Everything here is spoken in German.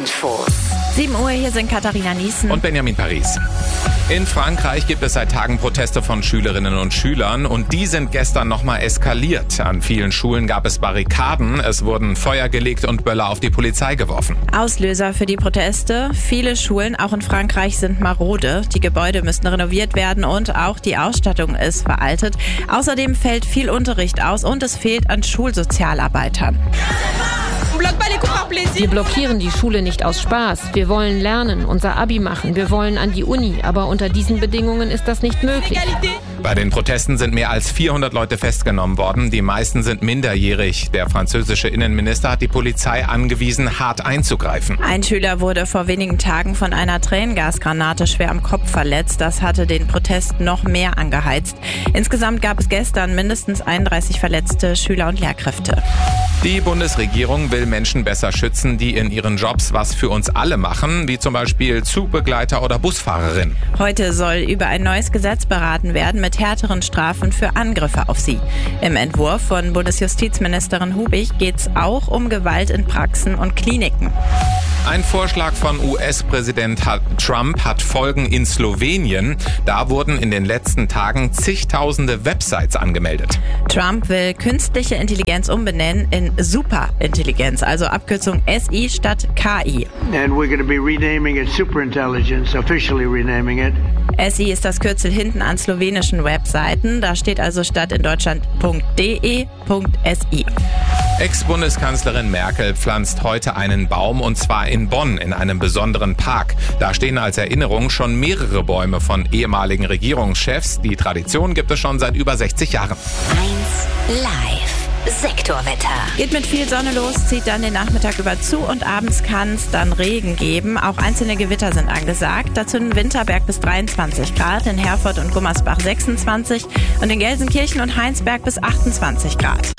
Infos. 7 Uhr, hier sind Katharina Niesen und Benjamin Paris. In Frankreich gibt es seit Tagen Proteste von Schülerinnen und Schülern und die sind gestern nochmal eskaliert. An vielen Schulen gab es Barrikaden, es wurden Feuer gelegt und Böller auf die Polizei geworfen. Auslöser für die Proteste: viele Schulen, auch in Frankreich, sind marode. Die Gebäude müssten renoviert werden und auch die Ausstattung ist veraltet. Außerdem fällt viel Unterricht aus und es fehlt an Schulsozialarbeitern. Wir blockieren die Schule nicht aus Spaß. Wir wollen lernen, unser Abi machen. Wir wollen an die Uni. Aber unter diesen Bedingungen ist das nicht möglich. Bei den Protesten sind mehr als 400 Leute festgenommen worden. Die meisten sind minderjährig. Der französische Innenminister hat die Polizei angewiesen, hart einzugreifen. Ein Schüler wurde vor wenigen Tagen von einer Tränengasgranate schwer am Kopf verletzt. Das hatte den Protest noch mehr angeheizt. Insgesamt gab es gestern mindestens 31 verletzte Schüler und Lehrkräfte. Die Bundesregierung will Menschen besser schützen, die in ihren Jobs was für uns alle machen, wie zum Beispiel Zugbegleiter oder Busfahrerin. Heute soll über ein neues Gesetz beraten werden mit härteren Strafen für Angriffe auf sie. Im Entwurf von Bundesjustizministerin Hubig geht es auch um Gewalt in Praxen und Kliniken. Ein Vorschlag von US-Präsident Trump hat Folgen in Slowenien. Da wurden in den letzten Tagen zigtausende Websites angemeldet. Trump will künstliche Intelligenz umbenennen in Superintelligenz, also Abkürzung SI statt KI. And we're going to be renaming it Superintelligence, officially renaming it. SI ist das Kürzel hinten an slowenischen Webseiten. Da steht also statt in Deutschland .de .si. Ex-Bundeskanzlerin Merkel pflanzt heute einen Baum, und zwar in Bonn in einem besonderen Park. Da stehen als Erinnerung schon mehrere Bäume von ehemaligen Regierungschefs. Die Tradition gibt es schon seit über 60 Jahren. 1 Live. Sektorwetter. Geht mit viel Sonne los, zieht dann den Nachmittag über zu und abends kann es dann Regen geben. Auch einzelne Gewitter sind angesagt. Dazu in Winterberg bis 23 Grad, in Herford und Gummersbach 26 und in Gelsenkirchen und Heinsberg bis 28 Grad.